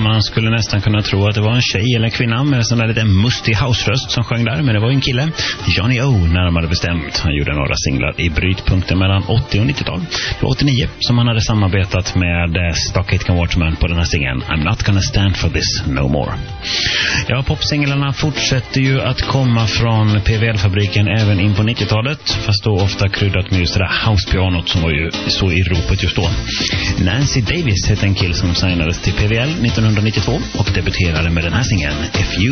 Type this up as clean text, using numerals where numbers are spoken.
Man skulle nästan kunna tro att det var en tjej eller en kvinna med en sån där lite mustig house-röst som sjöng där, men det var en kille. Johnny O närmare bestämt. Han gjorde några singlar i brytpunkten mellan 80 och 90-tal. Det var 89 som han hade samarbetat med Stockgate Convertman på den här singeln I'm Not Gonna Stand For This No More. Ja, popsinglarna fortsätter ju att komma från PVL-fabriken även in på 90-talet, fast då ofta kryddat med just det där house-pianot som var ju så i ropet just då. Nancy Davis hette en kill som signades till PVL 1992 och debuterade med den här singeln If You